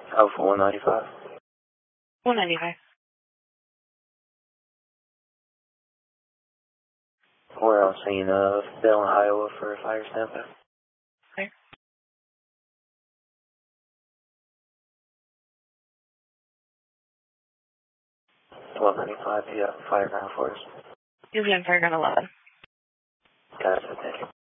Oh, for 195? 195. We're on scene of Dillon, Iowa for fire standby. Okay. 1295, yeah, fire ground for us. He's going to fire gun 11. Gotcha, thank you.